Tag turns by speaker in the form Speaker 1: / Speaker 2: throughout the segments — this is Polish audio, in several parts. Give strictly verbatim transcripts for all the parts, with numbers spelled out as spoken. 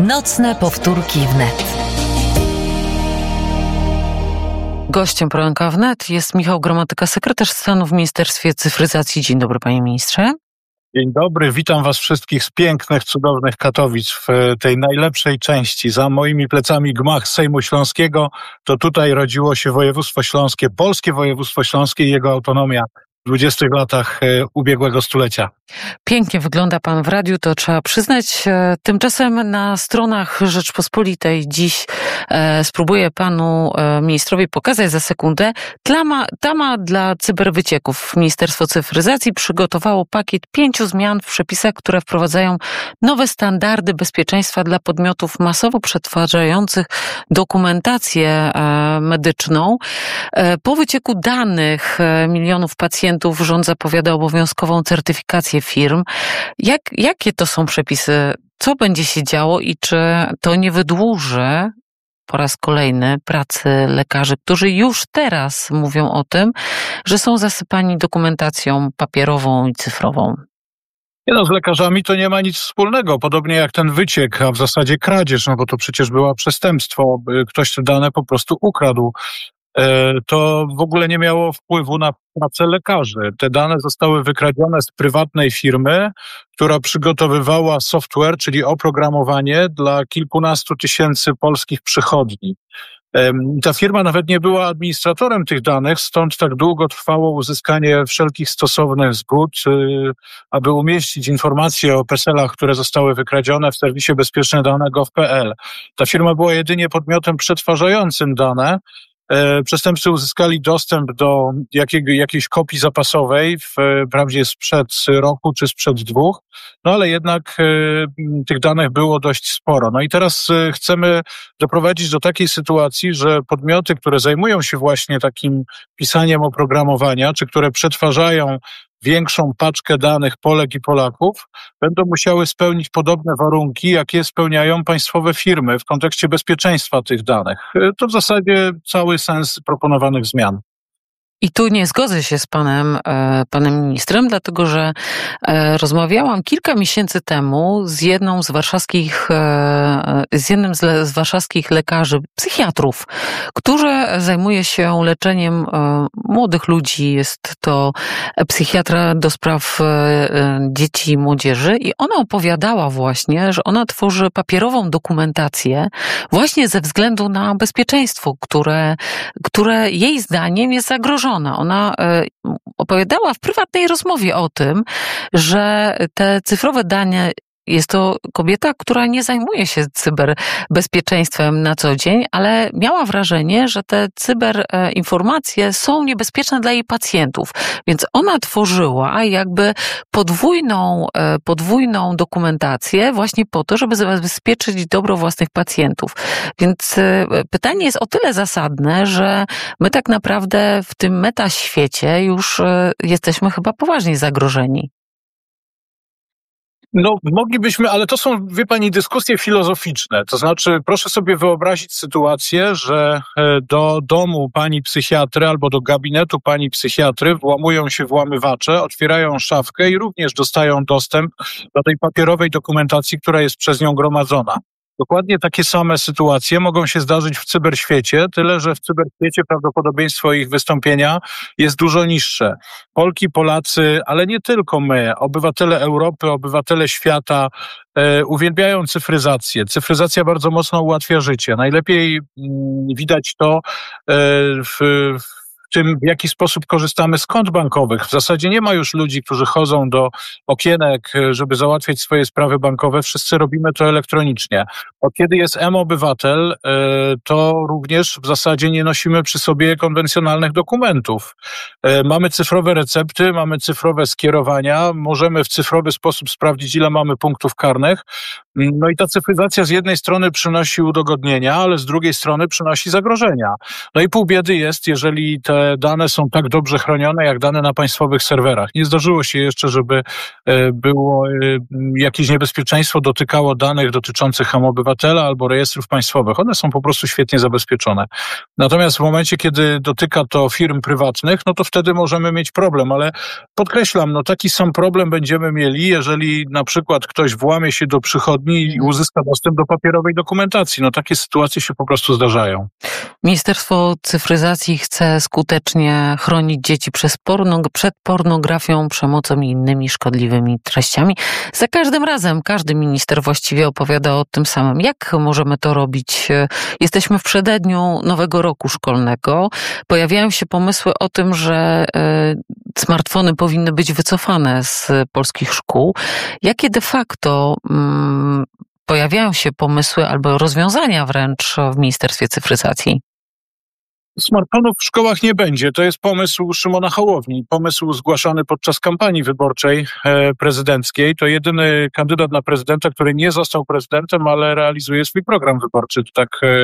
Speaker 1: Nocne powtórki wnet. Gościem poranka wnet jest Michał Gramatyka, sekretarz stanu w Ministerstwie Cyfryzacji. Dzień dobry, panie ministrze.
Speaker 2: Dzień dobry, witam was wszystkich z pięknych, cudownych Katowic w tej najlepszej części. Za moimi plecami gmach Sejmu Śląskiego, to tutaj rodziło się województwo śląskie, polskie województwo śląskie i jego autonomia w dwudziestych latach ubiegłego stulecia.
Speaker 1: Pięknie wygląda pan w radiu, to trzeba przyznać. Tymczasem na stronach Rzeczpospolitej dziś e, spróbuję panu e, ministrowi pokazać za sekundę. Tlama, tama dla cyberwycieków. Ministerstwo Cyfryzacji przygotowało pakiet pięciu zmian w przepisach, które wprowadzają nowe standardy bezpieczeństwa dla podmiotów masowo przetwarzających dokumentację e, medyczną. E, po wycieku danych e, milionów pacjentów rząd zapowiada obowiązkową certyfikację firm. Jak, jakie to są przepisy? Co będzie się działo i czy to nie wydłuży po raz kolejny pracy lekarzy, którzy już teraz mówią o tym, że są zasypani dokumentacją papierową i cyfrową?
Speaker 2: Nie no, z lekarzami to nie ma nic wspólnego, podobnie jak ten wyciek, a w zasadzie kradzież, no bo to przecież było przestępstwo, ktoś te dane po prostu ukradł. To w ogóle nie miało wpływu na pracę lekarzy. Te dane zostały wykradzione z prywatnej firmy, która przygotowywała software, czyli oprogramowanie dla kilkunastu tysięcy polskich przychodni. Ta firma nawet nie była administratorem tych danych, stąd tak długo trwało uzyskanie wszelkich stosownych zgód, aby umieścić informacje o peselach, które zostały wykradzione w serwisie bezpieczne dane kropka gov kropka pl. Ta firma była jedynie podmiotem przetwarzającym dane. Przestępcy uzyskali dostęp do jakiego, jakiejś kopii zapasowej, wprawdzie sprzed roku czy sprzed dwóch, no ale jednak y, tych danych było dość sporo. No i teraz y, chcemy doprowadzić do takiej sytuacji, że podmioty, które zajmują się właśnie takim pisaniem oprogramowania, czy które przetwarzają większą paczkę danych Polek i Polaków, będą musiały spełnić podobne warunki, jakie spełniają państwowe firmy w kontekście bezpieczeństwa tych danych. To w zasadzie cały sens proponowanych zmian.
Speaker 1: I tu nie zgodzę się z panem, panem ministrem, dlatego że rozmawiałam kilka miesięcy temu z jedną z warszawskich, z jednym z, le, z warszawskich lekarzy, psychiatrów, który zajmuje się leczeniem młodych ludzi. Jest to psychiatra do spraw dzieci i młodzieży i ona opowiadała właśnie, że ona tworzy papierową dokumentację właśnie ze względu na bezpieczeństwo, które, które jej zdaniem jest zagrożone. Ona opowiadała w prywatnej rozmowie o tym, że te cyfrowe dane, jest to kobieta, która nie zajmuje się cyberbezpieczeństwem na co dzień, ale miała wrażenie, że te cyberinformacje są niebezpieczne dla jej pacjentów. Więc ona tworzyła jakby podwójną, podwójną dokumentację właśnie po to, żeby zabezpieczyć dobro własnych pacjentów. Więc pytanie jest o tyle zasadne, że my tak naprawdę w tym metaświecie już jesteśmy chyba poważnie zagrożeni.
Speaker 2: No, moglibyśmy, ale to są, wie pani, dyskusje filozoficzne. To znaczy, proszę sobie wyobrazić sytuację, że do domu pani psychiatry albo do gabinetu pani psychiatry włamują się włamywacze, otwierają szafkę i również dostają dostęp do tej papierowej dokumentacji, która jest przez nią gromadzona. Dokładnie takie same sytuacje mogą się zdarzyć w cyberświecie, tyle że w cyberświecie prawdopodobieństwo ich wystąpienia jest dużo niższe. Polki, Polacy, ale nie tylko my, obywatele Europy, obywatele świata e, uwielbiają cyfryzację. Cyfryzacja bardzo mocno ułatwia życie. Najlepiej mm, widać to e, w, w tym, w jaki sposób korzystamy z kont bankowych. W zasadzie nie ma już ludzi, którzy chodzą do okienek, żeby załatwiać swoje sprawy bankowe. Wszyscy robimy to elektronicznie. Od kiedy jest M-Obywatel, to również w zasadzie nie nosimy przy sobie konwencjonalnych dokumentów. Mamy cyfrowe recepty, mamy cyfrowe skierowania, możemy w cyfrowy sposób sprawdzić, ile mamy punktów karnych. No i ta cyfryzacja z jednej strony przynosi udogodnienia, ale z drugiej strony przynosi zagrożenia. No i pół biedy jest, jeżeli te dane są tak dobrze chronione, jak dane na państwowych serwerach. Nie zdarzyło się jeszcze, żeby było jakieś niebezpieczeństwo dotykało danych dotyczących M-Obywatela albo rejestrów państwowych. One są po prostu świetnie zabezpieczone. Natomiast w momencie, kiedy dotyka to firm prywatnych, no to wtedy możemy mieć problem, ale podkreślam, no taki sam problem będziemy mieli, jeżeli na przykład ktoś włamie się do przychodni tygodni i uzyska dostęp do papierowej dokumentacji. No takie sytuacje się po prostu zdarzają.
Speaker 1: Ministerstwo Cyfryzacji chce skutecznie chronić dzieci przez porno, przed pornografią, przemocą i innymi szkodliwymi treściami. Za każdym razem każdy minister właściwie opowiada o tym samym. Jak możemy to robić? Jesteśmy w przededniu nowego roku szkolnego. Pojawiają się pomysły o tym, że smartfony powinny być wycofane z polskich szkół. Jakie de facto mm, pojawiają się pomysły albo rozwiązania wręcz w Ministerstwie Cyfryzacji?
Speaker 2: Smartfonów w szkołach nie będzie. To jest pomysł Szymona Hołowni. Pomysł zgłaszany podczas kampanii wyborczej e, prezydenckiej. To jedyny kandydat na prezydenta, który nie został prezydentem, ale realizuje swój program wyborczy. To tak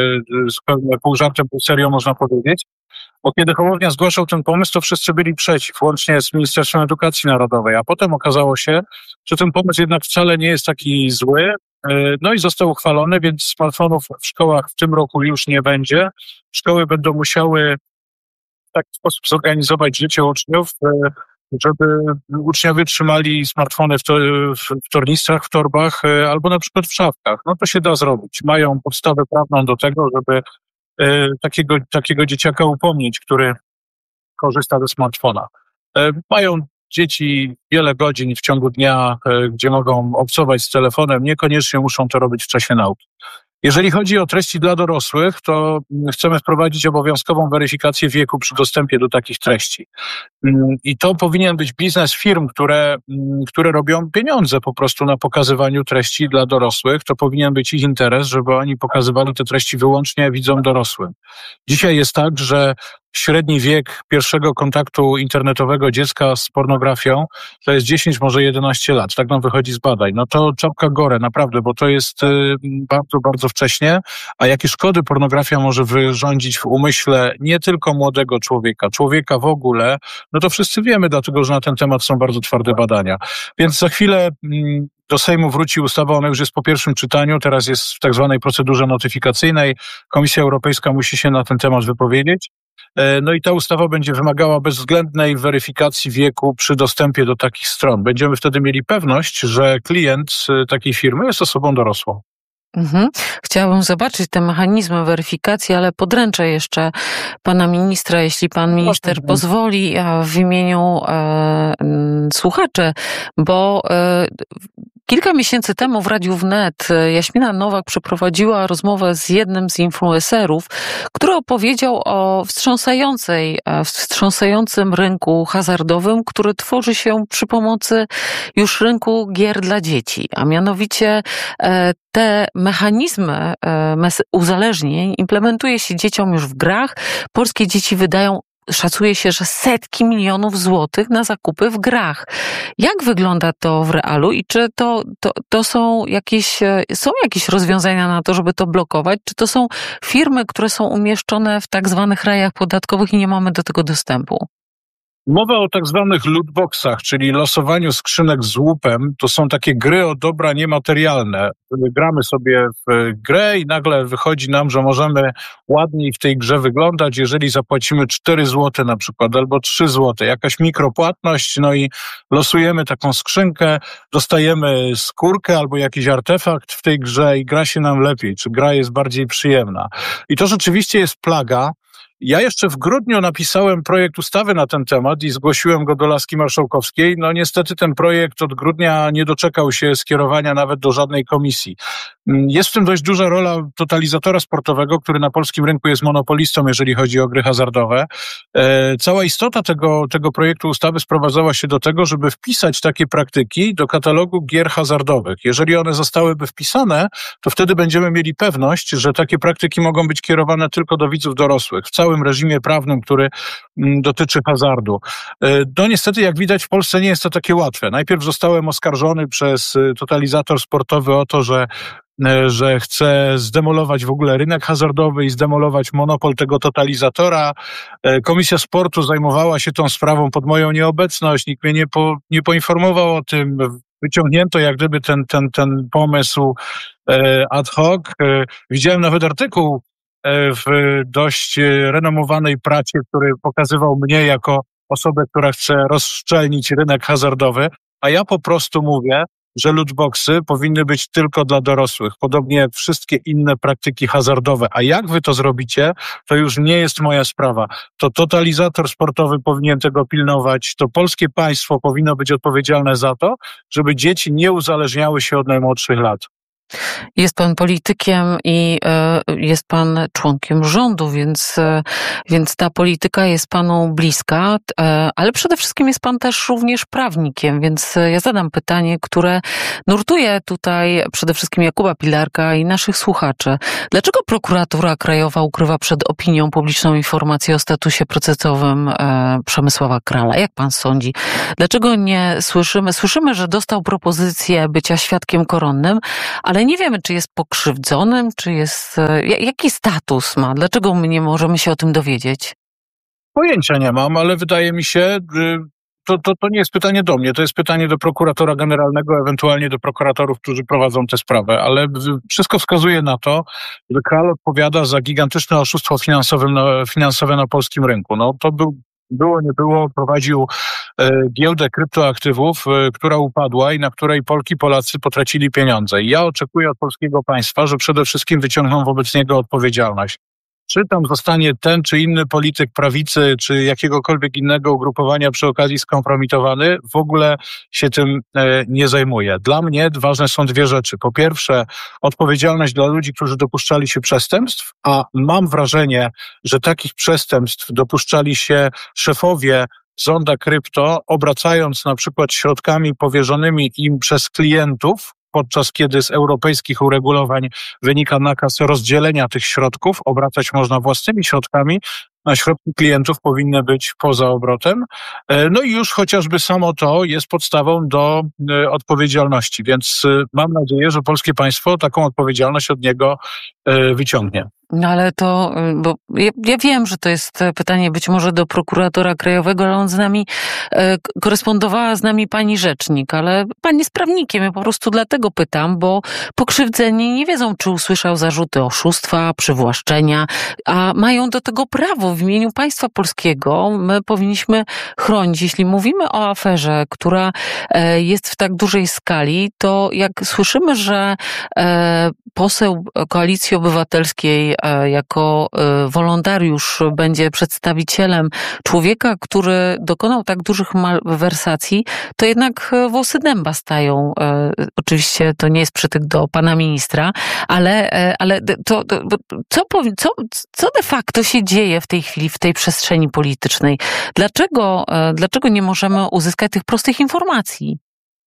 Speaker 2: e, pół żartem, pół serio można powiedzieć. Bo kiedy Hołownia zgłaszał ten pomysł, to wszyscy byli przeciw, łącznie z Ministerstwem Edukacji Narodowej. A potem okazało się, że ten pomysł jednak wcale nie jest taki zły. No i został uchwalony, więc smartfonów w szkołach w tym roku już nie będzie. Szkoły będą musiały w taki sposób zorganizować życie uczniów, żeby uczniowie trzymali smartfony w, to, w tornistrach, w torbach albo na przykład w szafkach. No to się da zrobić. Mają podstawę prawną do tego, żeby takiego, takiego dzieciaka upomnieć, który korzysta ze smartfona. Mają dzieci wiele godzin w ciągu dnia, gdzie mogą obcować z telefonem, niekoniecznie muszą to robić w czasie nauki. Jeżeli chodzi o treści dla dorosłych, to chcemy wprowadzić obowiązkową weryfikację wieku przy dostępie do takich treści. I to powinien być biznes firm, które, które robią pieniądze po prostu na pokazywaniu treści dla dorosłych. To powinien być ich interes, żeby oni pokazywali te treści wyłącznie widzom dorosłym. Dzisiaj jest tak, że średni wiek pierwszego kontaktu internetowego dziecka z pornografią to jest dziesięć, może jedenaście lat. Tak nam wychodzi z badań. No to czapka gore, naprawdę, bo to jest bardzo, bardzo wcześnie. A jakie szkody pornografia może wyrządzić w umyśle nie tylko młodego człowieka, człowieka w ogóle, no to wszyscy wiemy, dlatego że na ten temat są bardzo twarde badania. Więc za chwilę do Sejmu wróci ustawa, ona już jest po pierwszym czytaniu, teraz jest w tak zwanej procedurze notyfikacyjnej. Komisja Europejska musi się na ten temat wypowiedzieć. No i ta ustawa będzie wymagała bezwzględnej weryfikacji wieku przy dostępie do takich stron. Będziemy wtedy mieli pewność, że klient takiej firmy jest osobą dorosłą.
Speaker 1: Mhm. Chciałabym zobaczyć te mechanizmy weryfikacji, ale podręczę jeszcze pana ministra, jeśli pan minister pozwoli, w imieniu e, słuchaczy, bo e, kilka miesięcy temu w Radiu Wnet Jaśmina Nowak przeprowadziła rozmowę z jednym z influencerów, który opowiedział o wstrząsającej, wstrząsającym rynku hazardowym, który tworzy się przy pomocy już rynku gier dla dzieci, a mianowicie te mechanizmy uzależnień implementuje się dzieciom już w grach. Polskie dzieci wydają, szacuje się, że setki milionów złotych na zakupy w grach. Jak wygląda to w realu i czy to, to, to są jakieś, są jakieś rozwiązania na to, żeby to blokować? Czy to są firmy, które są umieszczone w tak zwanych rajach podatkowych i nie mamy do tego dostępu?
Speaker 2: Mowa o tak zwanych lootboxach, czyli losowaniu skrzynek z łupem. To są takie gry o dobra niematerialne. Gramy sobie w grę i nagle wychodzi nam, że możemy ładniej w tej grze wyglądać, jeżeli zapłacimy cztery złote na przykład, albo trzy złote. Jakaś mikropłatność, no i losujemy taką skrzynkę, dostajemy skórkę albo jakiś artefakt w tej grze i gra się nam lepiej, czy gra jest bardziej przyjemna. I to rzeczywiście jest plaga. Ja jeszcze w grudniu napisałem projekt ustawy na ten temat i zgłosiłem go do Laski Marszałkowskiej. No niestety ten projekt od grudnia nie doczekał się skierowania nawet do żadnej komisji. Jest w tym dość duża rola totalizatora sportowego, który na polskim rynku jest monopolistą, jeżeli chodzi o gry hazardowe. E, cała istota tego, tego projektu ustawy sprowadzała się do tego, żeby wpisać takie praktyki do katalogu gier hazardowych. Jeżeli one zostałyby wpisane, to wtedy będziemy mieli pewność, że takie praktyki mogą być kierowane tylko do widzów dorosłych, w całym reżimie prawnym, który m, dotyczy hazardu. E, no niestety, jak widać, w Polsce nie jest to takie łatwe. Najpierw zostałem oskarżony przez totalizator sportowy o to, że że chce zdemolować w ogóle rynek hazardowy i zdemolować monopol tego totalizatora. Komisja Sportu zajmowała się tą sprawą pod moją nieobecność, nikt mnie nie, po, nie poinformował o tym. Wyciągnięto jak gdyby ten, ten, ten pomysł ad hoc. Widziałem nawet artykuł w dość renomowanej prasie, który pokazywał mnie jako osobę, która chce rozszczelnić rynek hazardowy, a ja po prostu mówię, że lootboxy powinny być tylko dla dorosłych, podobnie jak wszystkie inne praktyki hazardowe. A jak wy to zrobicie, to już nie jest moja sprawa. To totalizator sportowy powinien tego pilnować, to polskie państwo powinno być odpowiedzialne za to, żeby dzieci nie uzależniały się od najmłodszych lat.
Speaker 1: Jest pan politykiem i y, jest pan członkiem rządu, więc, y, więc ta polityka jest panu bliska, y, ale przede wszystkim jest pan też również prawnikiem, więc y, ja zadam pytanie, które nurtuje tutaj przede wszystkim Jakuba Pilarka i naszych słuchaczy. Dlaczego prokuratura krajowa ukrywa przed opinią publiczną informację o statusie procesowym y, Przemysława Kralla? Jak pan sądzi? Dlaczego nie słyszymy? Słyszymy, że dostał propozycję bycia świadkiem koronnym, ale nie wiemy, czy jest pokrzywdzonym, czy jest... Jaki status ma? Dlaczego my nie możemy się o tym dowiedzieć?
Speaker 2: Pojęcia nie mam, ale wydaje mi się, to, to, to nie jest pytanie do mnie, to jest pytanie do prokuratora generalnego, ewentualnie do prokuratorów, którzy prowadzą tę sprawę, ale wszystko wskazuje na to, że Krall odpowiada za gigantyczne oszustwo finansowe na, finansowe na polskim rynku. No to był Było, nie było, prowadził e, giełdę kryptoaktywów, e, która upadła i na której Polki, Polacy potracili pieniądze. I ja oczekuję od polskiego państwa, że przede wszystkim wyciągną wobec niego odpowiedzialność. Czy tam zostanie ten czy inny polityk prawicy, czy jakiegokolwiek innego ugrupowania przy okazji skompromitowany, w ogóle się tym e, nie zajmuje. Dla mnie ważne są dwie rzeczy. Po pierwsze, odpowiedzialność dla ludzi, którzy dopuszczali się przestępstw, a mam wrażenie, że takich przestępstw dopuszczali się szefowie Zonda Krypto, obracając na przykład środkami powierzonymi im przez klientów, podczas kiedy z europejskich uregulowań wynika nakaz rozdzielenia tych środków, obracać można własnymi środkami, a środki klientów powinny być poza obrotem. No i już chociażby samo to jest podstawą do odpowiedzialności, więc mam nadzieję, że polskie państwo taką odpowiedzialność od niego wyciągnie.
Speaker 1: No ale to, bo ja, ja wiem, że to jest pytanie być może do prokuratora krajowego, ale on z nami, e, korespondowała z nami pani rzecznik, ale pan jest prawnikiem, ja po prostu dlatego pytam, bo pokrzywdzeni nie wiedzą, czy usłyszał zarzuty oszustwa, przywłaszczenia, a mają do tego prawo w imieniu państwa polskiego. My powinniśmy chronić. Jeśli mówimy o aferze, która e, jest w tak dużej skali, to jak słyszymy, że e, poseł Koalicji Obywatelskiej jako wolontariusz będzie przedstawicielem człowieka, który dokonał tak dużych malwersacji, to jednak włosy dęba stają. Oczywiście to nie jest przytyk do pana ministra, ale, ale to, to, co, co, co de facto się dzieje w tej chwili w tej przestrzeni politycznej? Dlaczego, dlaczego nie możemy uzyskać tych prostych informacji?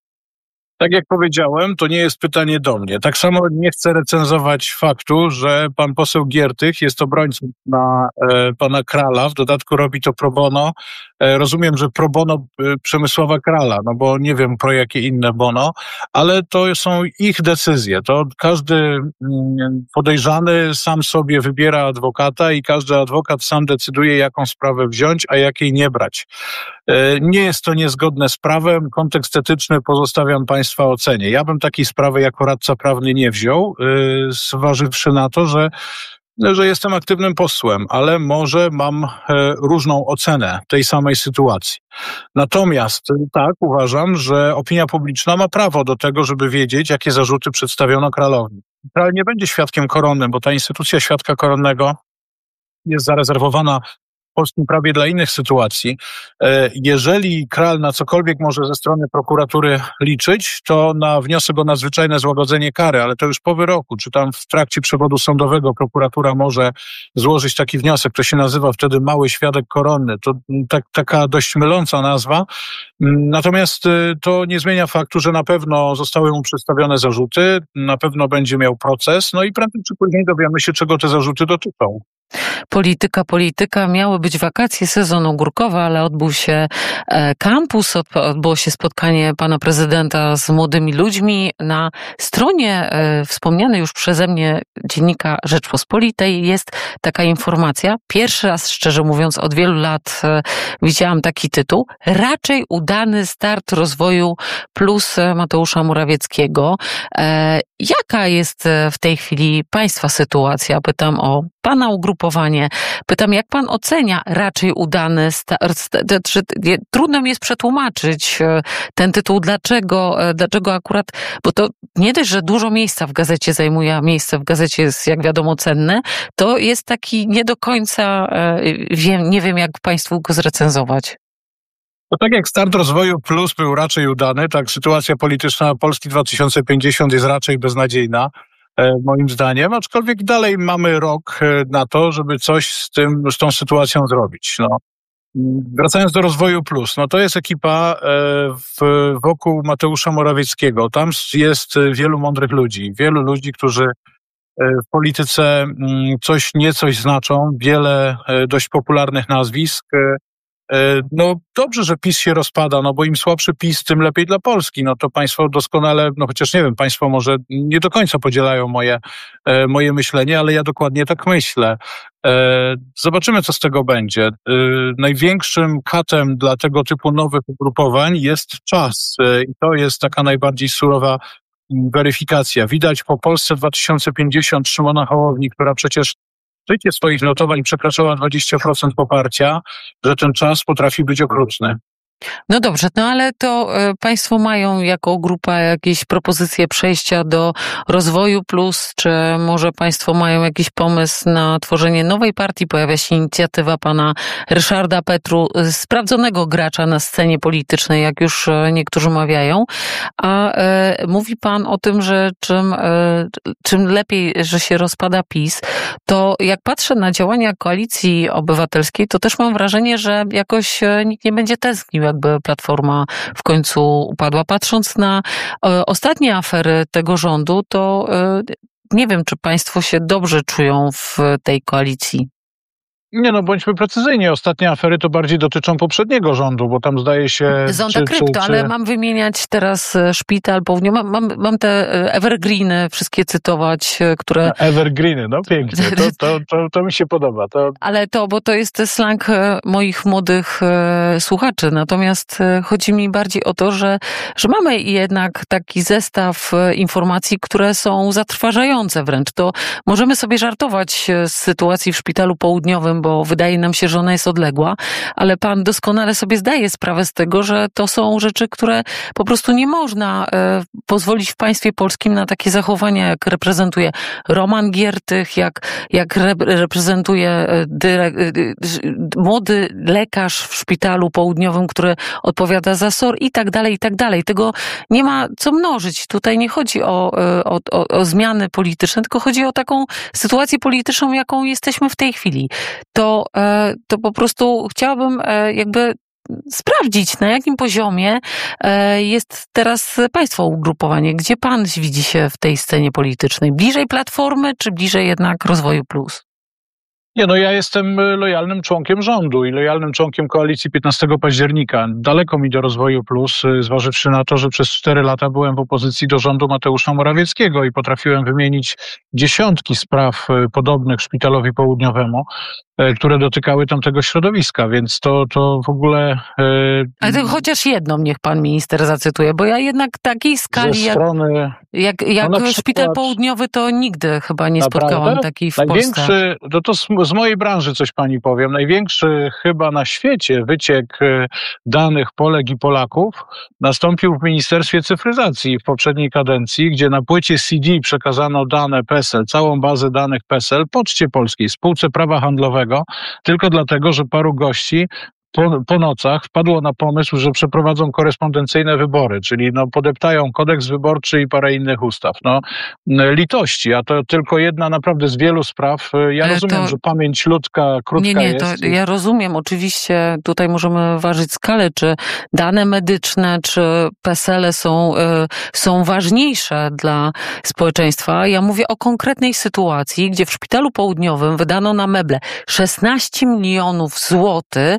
Speaker 2: Tak jak powiedziałem, to nie jest pytanie do mnie. Tak samo nie chcę recenzować faktu, że pan poseł Giertych jest obrońcą na e, pana Kralla, w dodatku robi to pro bono. E, rozumiem, że pro bono e, Przemysława Kralla, no bo nie wiem pro jakie inne bono, ale to są ich decyzje. To każdy mm, podejrzany sam sobie wybiera adwokata i każdy adwokat sam decyduje, jaką sprawę wziąć, a jakiej nie brać. E, nie jest to niezgodne z prawem. Kontekst etyczny pozostawiam państwu ocenie. Ja bym takiej sprawy jako radca prawny nie wziął, yy, zważywszy na to, że, że jestem aktywnym posłem, ale może mam yy, różną ocenę tej samej sytuacji. Natomiast tak, uważam, że opinia publiczna ma prawo do tego, żeby wiedzieć, jakie zarzuty przedstawiono Krallowi. Krall nie będzie świadkiem koronnym, bo ta instytucja świadka koronnego jest zarezerwowana w polskim prawie dla innych sytuacji. Jeżeli Krall na cokolwiek może ze strony prokuratury liczyć, to na wniosek o nadzwyczajne złagodzenie kary, ale to już po wyroku, czy tam w trakcie przewodu sądowego prokuratura może złożyć taki wniosek, to się nazywa wtedy mały świadek koronny. To tak, taka dość myląca nazwa. Natomiast to nie zmienia faktu, że na pewno zostały mu przedstawione zarzuty, na pewno będzie miał proces, no i prędzej czy później dowiemy się, czego te zarzuty dotyczą.
Speaker 1: Polityka, polityka. Miały być wakacje, sezon ogórkowy, ale odbył się kampus, odbyło się spotkanie pana prezydenta z młodymi ludźmi. Na stronie wspomnianej już przeze mnie dziennika Rzeczpospolitej jest taka informacja. Pierwszy raz, szczerze mówiąc, od wielu lat widziałam taki tytuł. Raczej udany start rozwoju plus Mateusza Morawieckiego. Jaka jest w tej chwili państwa sytuacja? Pytam o pana ugrupowanie, ugrupowanie. Pytam, jak pan ocenia raczej udany start? Trudno mi jest przetłumaczyć ten tytuł, dlaczego, dlaczego akurat, bo to nie dość, że dużo miejsca w gazecie zajmuje, a miejsce w gazecie jest, jak wiadomo, cenne, to jest taki nie do końca, wiem, nie wiem, jak państwu go zrecenzować.
Speaker 2: To tak jak Start Rozwoju Plus był raczej udany, tak sytuacja polityczna Polski dwa tysiące pięćdziesiąt jest raczej beznadziejna, moim zdaniem, aczkolwiek dalej mamy rok na to, żeby coś z tym, z tą sytuacją zrobić. No. Wracając do Rozwoju Plus, no to jest ekipa w, wokół Mateusza Morawieckiego. Tam jest wielu mądrych ludzi, wielu ludzi, którzy w polityce coś, nie coś znaczą, wiele dość popularnych nazwisk. No dobrze, że PiS się rozpada, no bo im słabszy PiS, tym lepiej dla Polski. No to państwo doskonale, no chociaż nie wiem, państwo może nie do końca podzielają moje, moje myślenie, ale ja dokładnie tak myślę. Zobaczymy, co z tego będzie. Największym katem dla tego typu nowych ugrupowań jest czas i to jest taka najbardziej surowa weryfikacja. Widać po Polsce dwa tysiące pięćdziesiąt Szymona Hołowni, która przecież w szczycie swoich notowań przekraczała dwadzieścia procent poparcia, że ten czas potrafi być okrutny.
Speaker 1: No dobrze, no ale to y, państwo mają jako grupa jakieś propozycje przejścia do Rozwoju Plus, czy może państwo mają jakiś pomysł na tworzenie nowej partii? Pojawia się inicjatywa pana Ryszarda Petru, sprawdzonego gracza na scenie politycznej, jak już y, niektórzy mawiają, a y, mówi pan o tym, że czym, y, czym lepiej, że się rozpada PiS, to jak patrzę na działania Koalicji Obywatelskiej, to też mam wrażenie, że jakoś y, nikt nie będzie tęsknił, jakby Platforma w końcu upadła. Patrząc na e, ostatnie afery tego rządu, to e, nie wiem, czy państwo się dobrze czują w tej koalicji.
Speaker 2: Nie no, bądźmy precyzyjni. Ostatnie afery to bardziej dotyczą poprzedniego rządu, bo tam zdaje się...
Speaker 1: Zonda Krypto, czy, czy... ale mam wymieniać teraz Szpital Południowy. Mam, mam, mam te evergreeny wszystkie cytować, które...
Speaker 2: No, evergreeny, no pięknie. To, to, to, to mi się podoba. To...
Speaker 1: Ale to, bo to jest slang moich młodych słuchaczy. Natomiast chodzi mi bardziej o to, że, że mamy jednak taki zestaw informacji, które są zatrważające wręcz. To możemy sobie żartować z sytuacji w Szpitalu Południowym, bo wydaje nam się, że ona jest odległa, ale pan doskonale sobie zdaje sprawę z tego, że to są rzeczy, które po prostu nie można e, pozwolić w państwie polskim na takie zachowania, jak reprezentuje Roman Giertych, jak, jak re, reprezentuje dyre, młody lekarz w Szpitalu Południowym, który odpowiada za S O R i tak dalej, i tak dalej. Tego nie ma co mnożyć. Tutaj nie chodzi o, o, o, o zmiany polityczne, tylko chodzi o taką sytuację polityczną, jaką jesteśmy w tej chwili. To, to po prostu chciałabym jakby sprawdzić, na jakim poziomie jest teraz państwa ugrupowanie. Gdzie pan widzi się w tej scenie politycznej? Bliżej Platformy, czy bliżej jednak Rozwoju Plus?
Speaker 2: Nie, no ja jestem lojalnym członkiem rządu i lojalnym członkiem koalicji piętnastego października. Daleko mi do Rozwoju Plus, zważywszy na to, że przez cztery lata byłem w opozycji do rządu Mateusza Morawieckiego i potrafiłem wymienić dziesiątki spraw podobnych Szpitalowi Południowemu, które dotykały tamtego środowiska, więc to, to w ogóle... Yy,
Speaker 1: Ale to chociaż jedną niech pan minister zacytuje, bo ja jednak takiej skali jak, strony, jak, jak no Szpital Południowy to nigdy chyba nie naprawdę? spotkałam takiej w
Speaker 2: Największy,
Speaker 1: Polsce.
Speaker 2: To, to z, z mojej branży coś pani powiem, największy chyba na świecie wyciek danych Polek i Polaków nastąpił w Ministerstwie Cyfryzacji w poprzedniej kadencji, gdzie na płycie C D przekazano dane P E S E L, całą bazę danych P E S E L Poczcie Polskiej, spółce prawa handlowego, tylko dlatego, że paru gości po, po nocach wpadło na pomysł, że przeprowadzą korespondencyjne wybory, czyli no podeptają kodeks wyborczy i parę innych ustaw. No litości, a to tylko jedna naprawdę z wielu spraw. Ja Ale rozumiem, to... że pamięć ludzka krótka
Speaker 1: nie, nie,
Speaker 2: jest.
Speaker 1: To ja rozumiem, oczywiście tutaj możemy ważyć skalę, czy dane medyczne, czy P E S E L-e są, y, są ważniejsze dla społeczeństwa. Ja mówię o konkretnej sytuacji, gdzie w Szpitalu Południowym wydano na meble szesnaście milionów złotych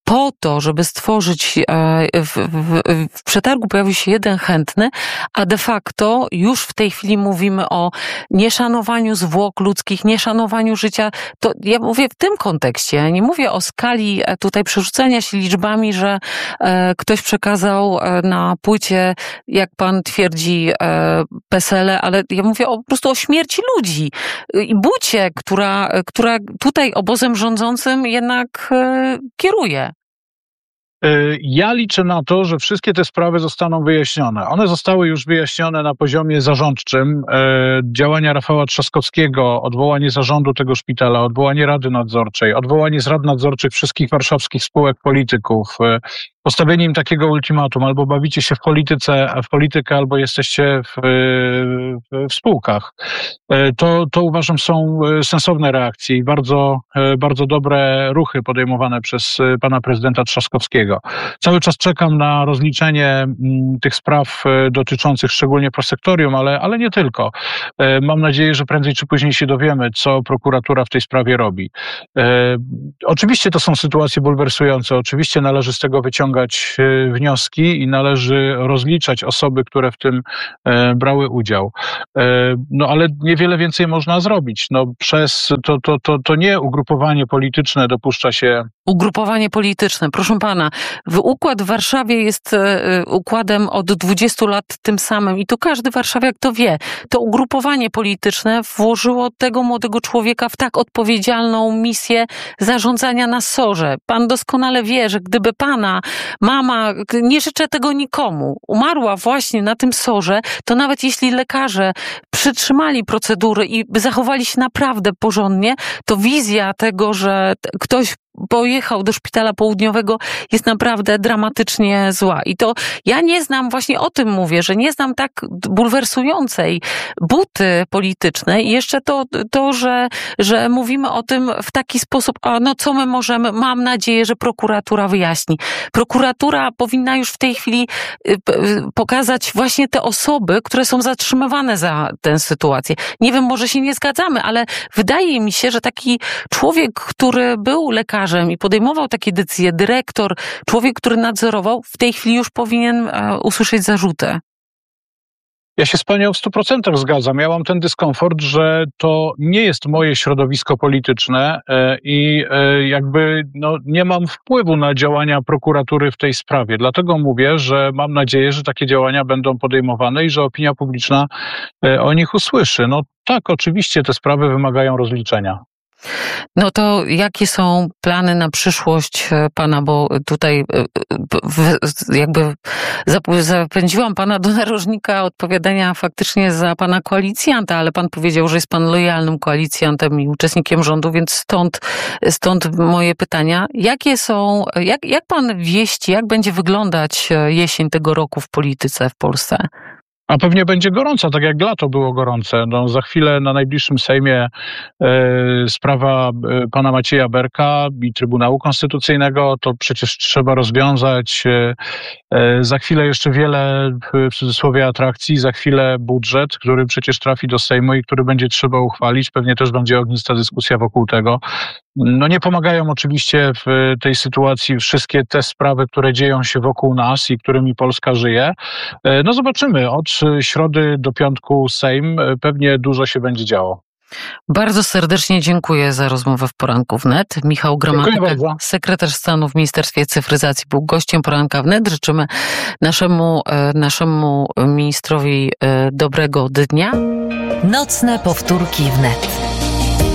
Speaker 1: po to, żeby stworzyć, w, w, w przetargu pojawił się jeden chętny, a de facto już w tej chwili mówimy o nieszanowaniu zwłok ludzkich, nieszanowaniu życia. To ja mówię w tym kontekście, ja nie mówię o skali tutaj przerzucenia się liczbami, że ktoś przekazał na płycie, jak pan twierdzi, PESEL-e, ale ja mówię o, po prostu o śmierci ludzi i bucie, która, która tutaj obozem rządzącym jednak kieruje.
Speaker 2: Ja liczę na to, że wszystkie te sprawy zostaną wyjaśnione. One zostały już wyjaśnione na poziomie zarządczym. Działania Rafała Trzaskowskiego, odwołanie zarządu tego szpitala, odwołanie Rady Nadzorczej, odwołanie z rad nadzorczych wszystkich warszawskich spółek polityków, postawienie im takiego ultimatum, albo bawicie się w polityce, w politykę, albo jesteście w, w, w spółkach. To, to uważam są sensowne reakcje i bardzo, bardzo dobre ruchy podejmowane przez pana prezydenta Trzaskowskiego. Cały czas czekam na rozliczenie tych spraw dotyczących szczególnie prosektorium, ale, ale nie tylko. Mam nadzieję, że prędzej czy później się dowiemy, co prokuratura w tej sprawie robi. Oczywiście to są sytuacje bulwersujące, oczywiście należy z tego wyciągać wnioski i należy rozliczać osoby, które w tym brały udział. No ale niewiele więcej można zrobić. No przez to, to, to, to nie ugrupowanie polityczne dopuszcza się.
Speaker 1: Ugrupowanie polityczne, proszę pana, układ w Warszawie jest układem od dwudziestu lat tym samym i to każdy warszawiak to wie. To ugrupowanie polityczne włożyło tego młodego człowieka w tak odpowiedzialną misję zarządzania na sorze. Pan doskonale wie, że gdyby pana mama, nie życzę tego nikomu, umarła właśnie na tym sorze, to nawet jeśli lekarze przytrzymali procedury i zachowali się naprawdę porządnie, to wizja tego, że ktoś pojechał do szpitala południowego jest naprawdę dramatycznie zła. I to ja nie znam, właśnie o tym mówię, że nie znam tak bulwersującej buty politycznej i jeszcze to, to że, że mówimy o tym w taki sposób, a no co my możemy, mam nadzieję, że prokuratura wyjaśni. Prokuratura powinna już w tej chwili pokazać właśnie te osoby, które są zatrzymywane za tę sytuację. Nie wiem, może się nie zgadzamy, ale wydaje mi się, że taki człowiek, który był lekarzem, i podejmował takie decyzje, dyrektor, człowiek, który nadzorował, w tej chwili już powinien usłyszeć zarzuty.
Speaker 2: Ja się z panią w stu procentach zgadzam. Ja mam ten dyskomfort, że to nie jest moje środowisko polityczne i jakby no, nie mam wpływu na działania prokuratury w tej sprawie. Dlatego mówię, że mam nadzieję, że takie działania będą podejmowane i że opinia publiczna o nich usłyszy. No tak, oczywiście te sprawy wymagają rozliczenia.
Speaker 1: No to jakie są plany na przyszłość pana, bo tutaj jakby zapędziłam pana do narożnika odpowiadania faktycznie za pana koalicjanta, ale pan powiedział, że jest pan lojalnym koalicjantem i uczestnikiem rządu, więc stąd, stąd moje pytania. Jakie są, jak, jak pan wieści, jak będzie wyglądać jesień tego roku w polityce w Polsce?
Speaker 2: A pewnie będzie gorąco, tak jak lato było gorące. No, za chwilę na najbliższym Sejmie e, sprawa e, pana Macieja Berka i Trybunału Konstytucyjnego, to przecież trzeba rozwiązać. E, e, za chwilę jeszcze wiele, w cudzysłowie, atrakcji, za chwilę budżet, który przecież trafi do Sejmu i który będzie trzeba uchwalić. Pewnie też będzie ognista dyskusja wokół tego. No nie pomagają oczywiście w tej sytuacji wszystkie te sprawy, które dzieją się wokół nas i którymi Polska żyje. No zobaczymy. Od środy do piątku Sejm, pewnie dużo się będzie działo.
Speaker 1: Bardzo serdecznie dziękuję za rozmowę w Poranku Wnet. Michał Gramatyka, sekretarz stanu w Ministerstwie Cyfryzacji, był gościem Poranka Wnet. Życzymy naszemu, naszemu ministrowi dobrego dnia.
Speaker 3: Nocne powtórki wnet.